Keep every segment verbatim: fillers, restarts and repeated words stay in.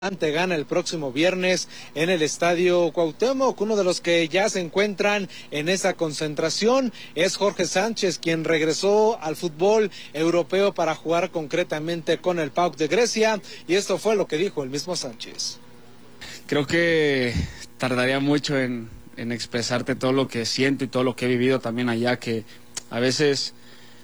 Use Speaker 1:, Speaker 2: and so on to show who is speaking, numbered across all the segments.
Speaker 1: ante Ghana el próximo viernes en el Estadio Cuauhtémoc. Uno de los que ya se encuentran en esa concentración es Jorge Sánchez, quien regresó al fútbol europeo para jugar concretamente con el P A O K de Grecia, y esto fue lo que dijo el mismo Sánchez.
Speaker 2: Creo que tardaría mucho en, en expresarte todo lo que siento y todo lo que he vivido también allá, que a veces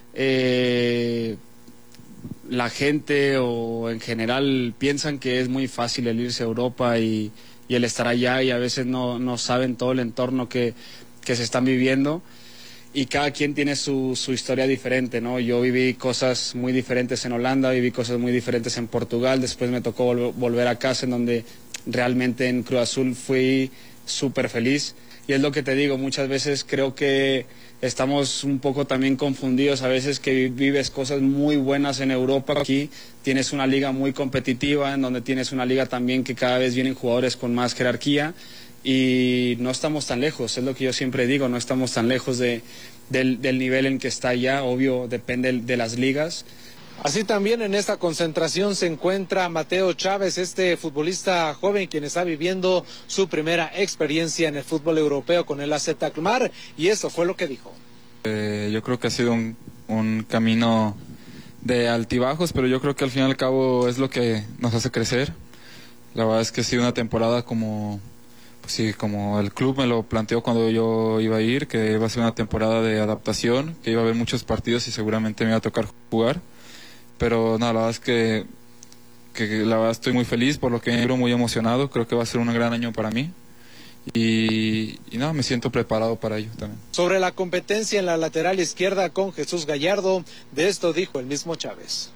Speaker 2: eh, la gente o en general piensan que es muy fácil el irse a Europa y, y el estar allá, y a veces no, no saben todo el entorno que, que se están viviendo, y cada quien tiene su, su historia diferente, ¿no? Yo viví cosas muy diferentes en Holanda, viví cosas muy diferentes en Portugal, después me tocó vol volver a casa, en donde realmente en Cruz Azul fui súper feliz. Y es lo que te digo, muchas veces creo que estamos un poco también confundidos, a veces que vives cosas muy buenas en Europa. Aquí tienes una liga muy competitiva, en donde tienes una liga también que cada vez vienen jugadores con más jerarquía, y no estamos tan lejos, es lo que yo siempre digo, no estamos tan lejos de, del, del nivel en que está ya, obvio depende de las ligas.
Speaker 1: Así también en esta concentración se encuentra Mateo Chávez, este futbolista joven quien está viviendo su primera experiencia en el fútbol europeo con el A Z Alkmaar, y eso fue lo que dijo.
Speaker 3: Eh, yo creo que ha sido un, un camino de altibajos, pero yo creo que al fin y al cabo es lo que nos hace crecer. La verdad es que ha sido una temporada como, pues sí, como el club me lo planteó cuando yo iba a ir, que iba a ser una temporada de adaptación, que iba a haber muchos partidos y seguramente me iba a tocar jugar. Pero no, la verdad es que, que la verdad estoy muy feliz por lo que me muy emocionado, creo que va a ser un gran año para mí y, y no, me siento preparado para ello también.
Speaker 1: Sobre la competencia en la lateral izquierda con Jesús Gallardo, de esto dijo el mismo Chávez.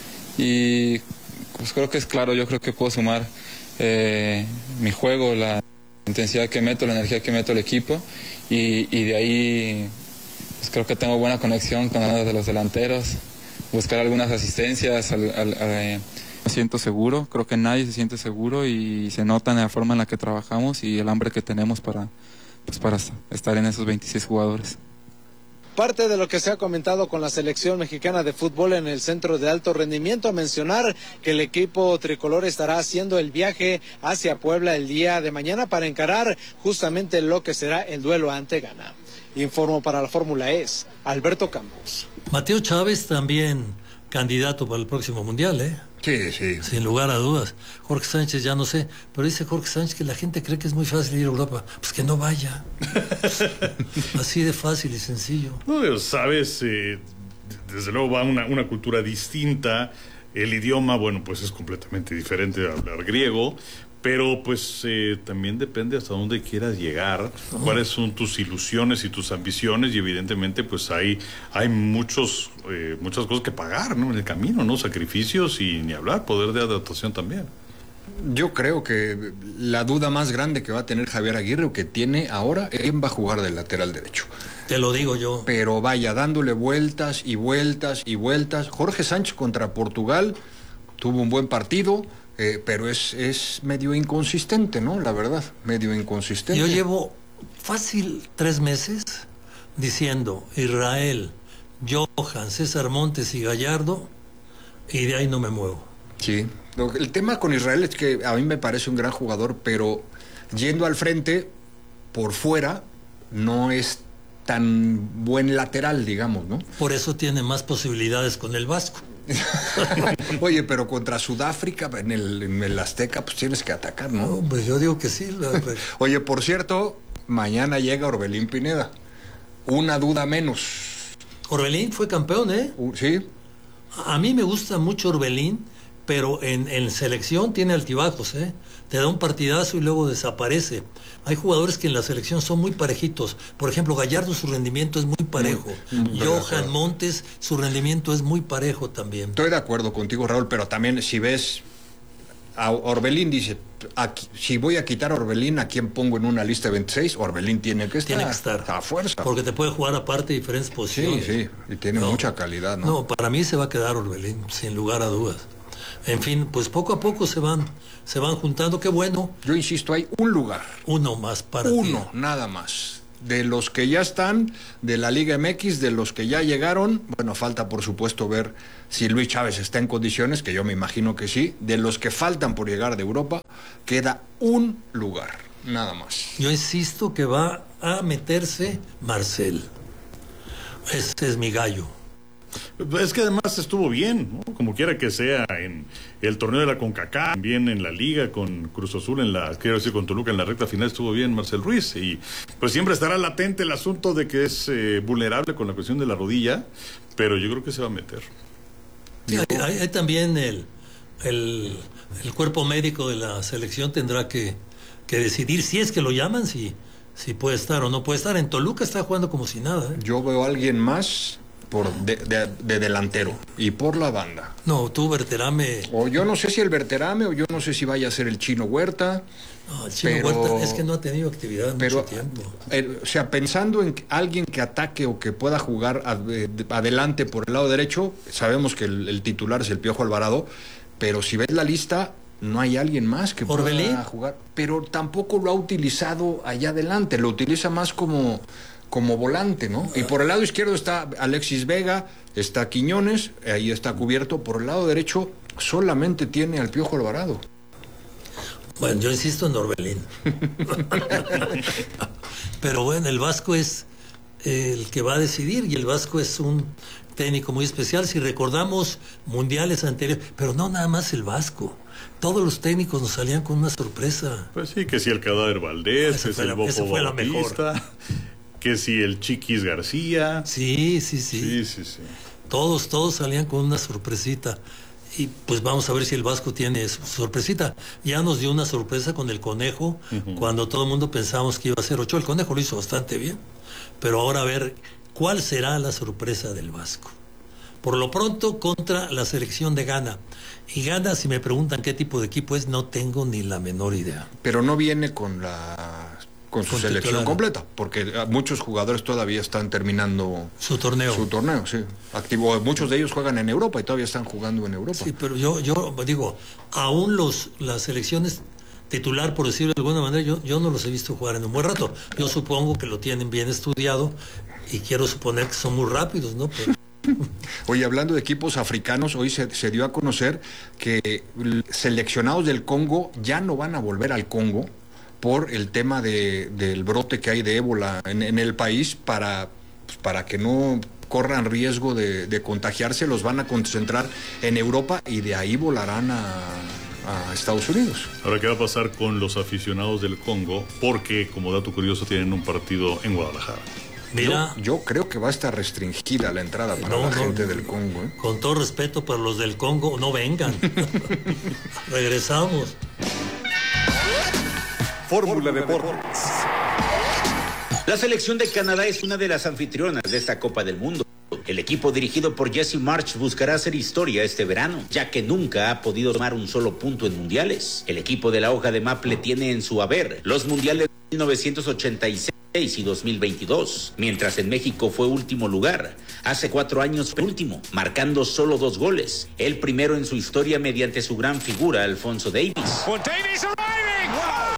Speaker 3: Y pues creo que es claro, yo creo que puedo sumar eh, mi juego, la intensidad que meto, la energía que meto al equipo, y, y de ahí pues creo que tengo buena conexión con los de los delanteros. Buscar algunas asistencias, al, al, al, eh, me siento seguro, creo que nadie se siente seguro y se nota en la forma en la que trabajamos y el hambre que tenemos para, pues para estar en esos veintiséis jugadores.
Speaker 1: Parte de lo que se ha comentado con la selección mexicana de fútbol en el centro de alto rendimiento, mencionar que el equipo tricolor estará haciendo el viaje hacia Puebla el día de mañana para encarar justamente lo que será el duelo ante Ghana. Informo para la Fórmula E, Alberto Campos.
Speaker 4: Mateo Chávez también candidato para el próximo Mundial, ¿eh?
Speaker 5: Sí, sí.
Speaker 4: Sin lugar a dudas. Jorge Sánchez ya no sé, pero dice Jorge Sánchez que la gente cree que es muy fácil ir a Europa. Pues que no vaya. Así de fácil y sencillo.
Speaker 5: No, sabes, eh, desde luego va una, una cultura distinta. El idioma, bueno, pues es completamente diferente de hablar griego. Pero pues eh, también depende hasta dónde quieras llegar, uh-huh. cuáles son tus ilusiones y tus ambiciones, y evidentemente pues hay, hay muchos, eh, muchas cosas que pagar, ¿no? En el camino, ¿no? Sacrificios y ni hablar, poder de adaptación también.
Speaker 6: Yo creo que la duda más grande que va a tener Javier Aguirre, o que tiene ahora, es quién va a jugar del lateral derecho.
Speaker 4: Te lo digo yo.
Speaker 6: Pero vaya, dándole vueltas y vueltas y vueltas. Jorge Sánchez contra Portugal tuvo un buen partido. Eh, pero es, es medio inconsistente, ¿no? La verdad, medio inconsistente.
Speaker 4: Yo llevo fácil tres meses diciendo Israel, Johan, César Montes y Gallardo, y de ahí no me muevo.
Speaker 6: Sí, el tema con Israel es que a mí me parece un gran jugador, pero yendo al frente, por fuera, no es tan buen lateral, digamos, ¿no?
Speaker 4: Por eso tiene más posibilidades con el Vasco.
Speaker 6: Oye, pero contra Sudáfrica en el, en el Azteca pues tienes que atacar, ¿no?
Speaker 4: No, pues yo digo que sí. La...
Speaker 6: Oye, por cierto, mañana llega Orbelín Pineda. Una duda menos.
Speaker 4: Orbelín fue campeón, ¿eh?
Speaker 6: Uh, sí.
Speaker 4: A mí me gusta mucho Orbelín, pero en, en selección tiene altibajos, ¿eh? Te da un partidazo y luego desaparece. Hay jugadores que en la selección son muy parejitos. Por ejemplo, Gallardo, su rendimiento es muy parejo. Muy, muy Johan Montes, su rendimiento es muy parejo también.
Speaker 6: Estoy de acuerdo contigo, Raúl, pero también si ves a Orbelín, dice, aquí, si voy a quitar a Orbelín, ¿a quién pongo en una lista de veintiséis? Orbelín tiene que estar.
Speaker 4: Tiene que estar.
Speaker 6: A fuerza.
Speaker 4: Porque te puede jugar aparte diferentes posiciones.
Speaker 6: Sí, sí, y tiene no, mucha calidad, ¿no?
Speaker 4: No, para mí se va a quedar Orbelín, sin lugar a dudas. En fin, pues poco a poco se van, se van juntando, qué bueno.
Speaker 6: Yo insisto, hay un lugar.
Speaker 4: Uno más para
Speaker 6: Uno,
Speaker 4: ti.
Speaker 6: nada más. de los que ya están, de la Liga M X, de los que ya llegaron, bueno, falta por supuesto ver si Luis Chávez está en condiciones, que yo me imagino que sí. De los que faltan por llegar de Europa, queda un lugar, nada más.
Speaker 4: Yo insisto que va a meterse Marcel. Ese es mi gallo.
Speaker 5: Es que además estuvo bien, ¿no? Como quiera que sea, en el torneo de la CONCACAF, también en la Liga con Cruz Azul, en la, quiero decir, con Toluca en la recta final estuvo bien Marcel Ruiz, y pues siempre estará latente el asunto de que es eh, vulnerable con la cuestión de la rodilla, pero yo creo que se va a meter.
Speaker 4: Sí, hay, hay, hay también el, el, el cuerpo médico de la selección tendrá que, que decidir si es que lo llaman, si, si puede estar o no puede estar. En Toluca está jugando como si nada, ¿eh?
Speaker 6: Yo veo a alguien más por de, de, de delantero y por la banda.
Speaker 4: No, tú, Berterame.
Speaker 6: O yo no sé si el Berterame, o yo no sé si vaya a ser el Chino Huerta.
Speaker 4: No, el Chino
Speaker 6: pero,
Speaker 4: Huerta es que no ha tenido actividad en
Speaker 6: pero,
Speaker 4: mucho tiempo.
Speaker 6: Eh, o sea, pensando en alguien que ataque o que pueda jugar ad, eh, adelante por el lado derecho, sabemos que el, el titular es el Piojo Alvarado, pero si ves la lista, no hay alguien más que
Speaker 4: Orbelín
Speaker 6: pueda jugar. Pero tampoco lo ha utilizado allá adelante, lo utiliza más como... como volante, ¿no? Y por el lado izquierdo está Alexis Vega, está Quiñones, ahí está cubierto. Por el lado derecho solamente tiene al Piojo Alvarado.
Speaker 4: Bueno, yo insisto en Orbelín. Pero bueno, el Vasco es el que va a decidir, y el Vasco es un técnico muy especial. Si recordamos mundiales anteriores, pero no nada más el Vasco. Todos los técnicos nos salían con una sorpresa.
Speaker 5: Pues sí, que si el Cadáver Valdés, que si el Bofo Bautista, que si el Chiquis García.
Speaker 4: Sí, sí, sí.
Speaker 5: Sí, sí, sí.
Speaker 4: Todos, todos salían con una sorpresita. Y pues vamos a ver si el Vasco tiene su sorpresita. Ya nos dio una sorpresa con el Conejo, uh-huh. cuando todo el mundo pensábamos que iba a ser Ochoa. El Conejo lo hizo bastante bien. Pero ahora a ver cuál será la sorpresa del Vasco. Por lo pronto, contra la selección de Ghana. Y Ghana, si me preguntan qué tipo de equipo es, no tengo ni la menor idea.
Speaker 6: Pero no viene con la... con su con selección titular completa, porque muchos jugadores todavía están terminando
Speaker 4: su torneo.
Speaker 6: Su torneo, sí. Activo, muchos de ellos juegan en Europa y todavía están jugando en Europa.
Speaker 4: Sí, pero yo, yo digo, aún los, las selecciones titular, por decirlo de alguna manera, yo, yo no los he visto jugar en un buen rato. Yo supongo que lo tienen bien estudiado y quiero suponer que son muy rápidos, ¿no? Pero...
Speaker 6: Oye, hablando de equipos africanos, hoy se, se dio a conocer que seleccionados del Congo ya no van a volver al Congo por el tema de, del brote que hay de ébola en, en el país, para, pues, para que no corran riesgo de, de contagiarse. Los van a concentrar en Europa y de ahí volarán a, a Estados Unidos.
Speaker 5: Ahora, ¿qué va a pasar con los aficionados del Congo? Porque, como dato curioso, tienen un partido en Guadalajara.
Speaker 4: Mira,
Speaker 6: yo, yo creo que va a estar restringida la entrada para
Speaker 4: no,
Speaker 6: la
Speaker 4: no,
Speaker 6: gente del Congo, ¿eh?
Speaker 4: Con todo respeto para los del Congo, no vengan. Regresamos.
Speaker 7: Fórmula Deportes. La selección de Canadá es una de las anfitrionas de esta Copa del Mundo. El equipo dirigido por Jesse Marsch buscará hacer historia este verano, ya que nunca ha podido tomar un solo punto en mundiales. El equipo de la hoja de Maple tiene en su haber los mundiales de mil novecientos ochenta y seis y dos mil veintidós, mientras en México fue último lugar. Hace cuatro años fue último, marcando solo dos goles. El primero en su historia mediante su gran figura, Alfonso Davies.
Speaker 8: Well, Davies arriving! Wow.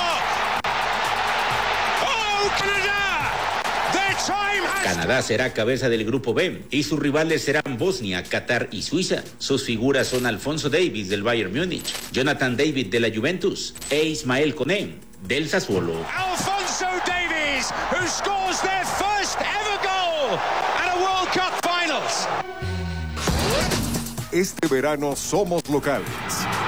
Speaker 7: Canadá será cabeza del grupo B y sus rivales serán Bosnia, Qatar y Suiza. Sus figuras son Alfonso Davies del Bayern Múnich, Jonathan David de la Juventus e Ismael Koné del Sassuolo.
Speaker 8: Alfonso Davies, who scores their first ever goal at a World Cup Finals.
Speaker 9: Este verano somos locales.